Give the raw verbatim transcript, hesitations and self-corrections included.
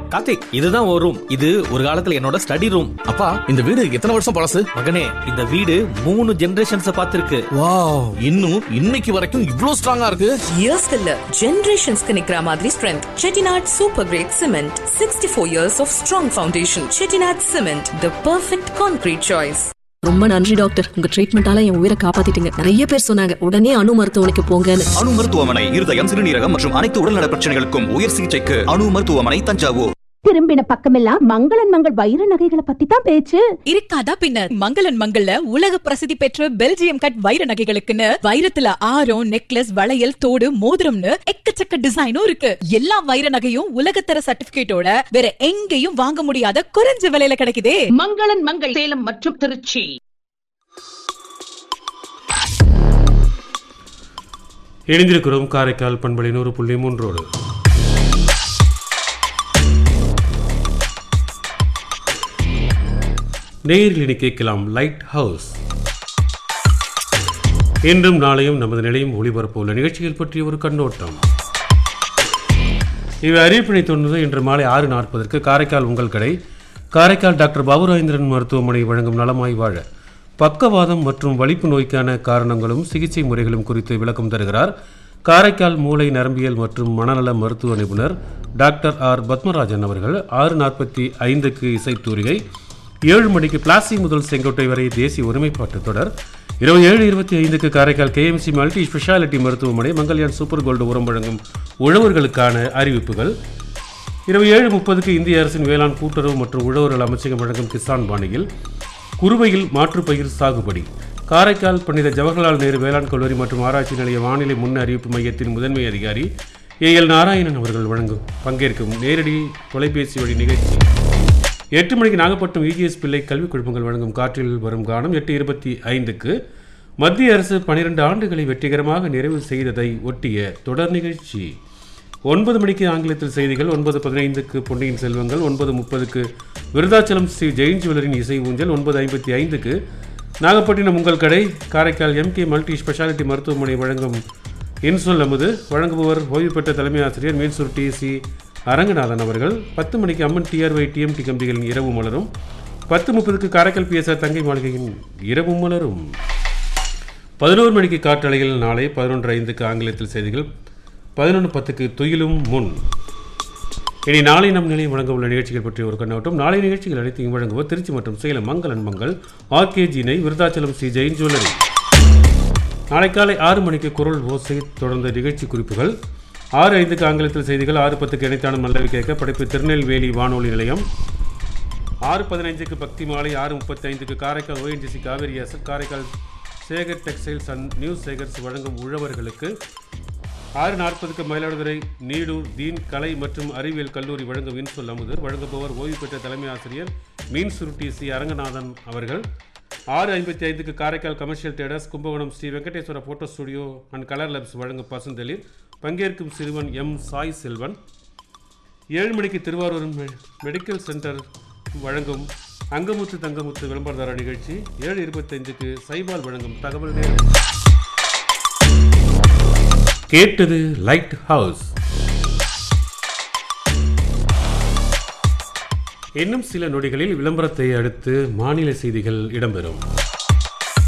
கார்த்திக், இதுதான் ஒரு ரூம். இது ஒரு காலத்துல என்னோட ஸ்டடி ரூம். அப்பா, இந்த வீடு எத்தனை வருஷம் பழசு? மகனே, இந்த வீடு மூணு ஜெனரேஷன்ஸ் பார்த்திருக்கு. வாவ், இன்னும் இன்னைக்கு வரைக்கும் இவ்ளோ ஸ்ட்ராங்கா இருக்கு. இயர்ஸ் இல்ல, ஜெனரேஷன்ஸ்க்கு நிக்கிற மாதிரி strength. Chettinad super great cement, sixty four years of strong foundation. Chettinad cement, the perfect concrete choice. ரொம்ப நன்றி டாக்டர், உங்க ட்ரீட்மெண்டால என் உயிரை காப்பாத்திட்டீங்க. நிறைய பேர் சொன்னாங்க உடனே அணு மருத்துவமனைக்கு போங்கன்னு. அணு மருத்துவமனை, இருதயம், சிறுநீரகம் மற்றும் அனைத்து உடல்நல பிரச்சனைகளுக்கும் உயர் சிகிச்சைக்கு அணு மருத்துவமனை, தஞ்சாவூர். திரும்பின பக்கமெல்லாம் மங்களன் மங்கள் வைர நகைகளை பத்தி தான் பேச்சு. இருக்காதா பின்ன. மங்களன் மங்கள்ல உலக பிரசித்தி பெற்ற பெல்ஜியம் கட் வைர நகைகளுக்குன்னு வைரத்துல ஆரம், நெக்லஸ், வளையல், தோடு, மோதிரம்னு எக்கச்சக்க டிசைனும் இருக்கு. எல்லா வைர நகையும் உலகத்தர சர்டிபிகேட்டோட வேற எங்கேயும் வாங்க முடியாத குறைஞ்ச விலையில கிடைக்குதே. மங்களன் மங்கள் சேலம் மற்றும் திருச்சி. இணைந்திருக்கிறோம் காரைக்கால் பண்பலை நூறு புள்ளி மூன்றோடு. நேரில் கேட்கலாம் லைட் ஹவுஸ். இன்றும் நாளையும் நமது நிலையம் ஒளிபரப்பு உள்ள நிகழ்ச்சிகள் பற்றிய ஒரு கண்ணோட்டம். இவை அறிவிப்பினை தோன்றது இன்று மாலை ஆறு நாற்பதற்கு காரைக்கால் உங்கள் கடை, காரைக்கால் டாக்டர் பாபுராஜேந்திரன் மருத்துவமனை வழங்கும் நலமாய் வாழ பக்கவாதம் மற்றும் வலிப்பு நோய்க்கான காரணங்களும் சிகிச்சை முறைகளும் குறித்து விளக்கம் தருகிறார் காரைக்கால் மூளை நரம்பியல் மற்றும் மனநல மருத்துவ நிபுணர் டாக்டர் ஆர் பத்மராஜன் அவர்கள். ஆறு நாற்பத்தி ஐந்துக்கு இசைத்தூரிகை, ஏழு மணிக்கு பிளாசி முதல் செங்கோட்டை வரை தேசிய ஒருமைப்பாட்டு தொடர், இருபது ஏழு இருபத்தி ஐந்துக்கு காரைக்கால் கேஎம்சி மல்டி ஸ்பெஷாலிட்டி மருத்துவமனை மங்கல்யான் சூப்பர் கோல்டு உரம் வழங்கும் உழவர்களுக்கான அறிவிப்புகள், இருபது ஏழு முப்பதுக்கு இந்திய அரசின் வேளாண் கூட்டுறவு மற்றும் உழவர்கள் அமைச்சகம் வழங்கும் கிசான் பாணியில் குறுவையில் மாற்றுப்பயிர் சாகுபடி, காரைக்கால் பண்டித ஜவஹர்லால் நேரு வேளாண் கல்லூரி மற்றும் ஆராய்ச்சி நிலைய வானிலை முன் அறிவிப்பு மையத்தின் முதன்மை அதிகாரி ஏ எல் நாராயணன் அவர்கள் வழங்கும் பங்கேற்கும் நேரடி தொலைபேசி வழி நிகழ்ச்சி. எட்டு மணிக்கு நாகப்பட்டினம் இஜிஎஸ் பிள்ளை கல்விக் குழுமங்கள் வழங்கும் காற்றில் வரும் கானம். எட்டு இருபத்தி ஐந்துக்கு மத்திய அரசு பனிரெண்டு ஆண்டுகளை வெற்றிகரமாக நிறைவு செய்ததை ஒட்டிய தொடர் நிகழ்ச்சி. ஒன்பது மணிக்கு ஆங்கிலத்தில் செய்திகள், ஒன்பது பதினைந்துக்கு பொன்னியின் செல்வங்கள், ஒன்பது முப்பதுக்கு விருதாச்சலம் ஸ்ரீ ஜெயின் ஜுவல்லரின் இசை ஊஞ்சல், ஒன்பது ஐம்பத்தி ஐந்துக்கு நாகப்பட்டினம் உங்கள் கடை, காரைக்கால் எம்கே மல்டி ஸ்பெஷாலிட்டி மருத்துவமனை வழங்கும் இன்சொல் அமுது, வழங்குபவர் ஓய்வு பெற்ற தலைமை ஆசிரியர் மீன்சூர் டி சி அரங்கநாதன் அவர்கள். பத்து மணிக்கு அம்மன் டிஆர்ஒய் டிஎம்டி கம்பிகளின் இரவு மலரும், பத்து முப்பதுக்கு காரைக்கால் பிஎஸ்ஆர் தங்கை மாளிகையின் இரவு மலரும், பதினோரு மணிக்கு காற்றலையில் நாளை, பதினொன்று ஐந்துக்கு ஆங்கிலத்தில் செய்திகள், பதினொன்று பத்துக்கு துயிலும் முன். இனி நாளை நம் நிலையம் வழங்க உள்ள நிகழ்ச்சிகள் பற்றிய ஒரு கண்ணோட்டம். நாளை நிகழ்ச்சிகள் அனைத்தையும் வழங்குவோர் திருச்சி மற்றும் சேலம் மங்களன் மங்கள், ஆர்கேஜி நெய், விருதாச்சலம் ஸ்ரீ ஜெயின் ஜுவல்லரி. நாளை காலை ஆறு மணிக்கு குரல் ஓசை, தொடர்ந்த நிகழ்ச்சி குறிப்புகள், ஆறு ஐந்துக்கு ஆங்கிலத்தில் செய்திகள், ஆறு பத்துக்கு இணைத்தான நல்லவி கேட்க படைப்பு திருநெல்வேலி வானொலி நிலையம், ஆறு பதினைந்துக்கு பக்தி மாலை, ஆறு முப்பத்தி ஐந்துக்கு காரைக்கால் ஓஎன்ஜிசி காவேரி அசல், Karaikal Sekar textiles and new Sekar's வழங்கும் உழவர்களுக்கு, ஆறு நாற்பதுக்கு மயிலாடுதுறை நீடூர் தீன் கலை மற்றும் அறிவியல் கல்லூரி வழங்கும் இன்சொல் அமுது, வழங்குபவர் ஓய்வு பெற்ற தலைமை ஆசிரியர் மீன்சூர் டி சி அரங்கநாதன் அவர்கள். ஆறு ஐம்பத்தி ஐந்துக்கு Karaikal commercial தேடர்ஸ் Kumbakonam Sri Venkateswara photo studio and colour labs வழங்கும் பசுந்தளிர், பங்கேற்கும் சிறுவன் எம் சாய் செல்வன். ஏழு மணிக்கு திருவாரூர் மெடிக்கல் சென்டர் வழங்கும் அங்கமுத்து தங்கமுத்து விளம்பரதார நிகழ்ச்சி. ஏழு இருபத்தைந்துக்கு சைபால் வழங்கும் தகவல் நேரம். கேட்டது லைட் ஹவுஸ். இன்னும் சில நொடிகளில் விளம்பரத்தை அடுத்து மாநில செய்திகள் இடம்பெறும்.